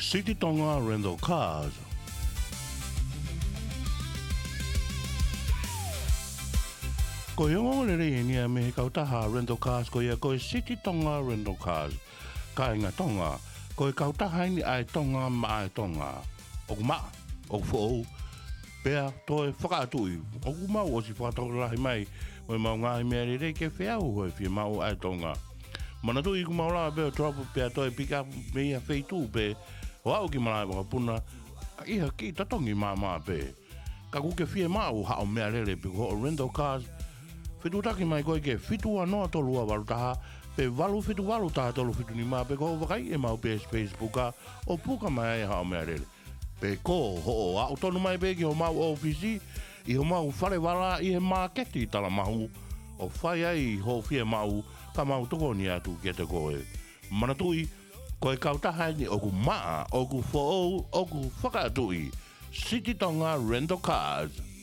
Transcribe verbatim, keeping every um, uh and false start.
City Tonga Rental Cars. Ko yongo le re ni me ka utaha rental cars ko ia ko City Tonga Rental Cars. Ka inga Tonga ko ka utaha ni ai Tonga ma ai Tonga. O ma o fo pea to e whakaatu i. O ku mau o si whakatau lahi mai. O mau ngā i mea re ke whea o e whia mau ai Tonga. Mana tu i ku mau la pea trouble pea to e pika mea wheitu pe. O au ki malai waka puna. Iha ki tatongi maa maa pe. Ka ku ke whia mau hao mea rere pe ko rental cars. Whitu taki mai koe ke whitu anoa tolua walu taha. Pe walu whitu walu taha tolu whitu ni maa pe ko wakai e mau pe Facebooka. O puka mai e hao mea rere. Pe ko ho au tonu mai pe ki ho mau ofisi i ho mau whare wala i he marketi tala mahu o whai ai ho whia mau ka mau toko ni atu ki te koe manatui koe kautaha ni oku maa oku fo oku whakaatui City Tonga Rental Cars.